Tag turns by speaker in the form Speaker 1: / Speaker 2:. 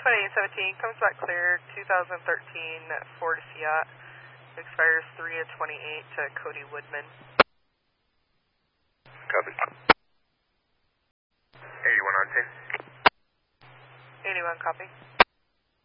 Speaker 1: 2817 comes back clear, 2013 Ford Fiat, expires 3/28 to Cody Woodman.
Speaker 2: Copy. 81 on 10.
Speaker 1: 81, copy.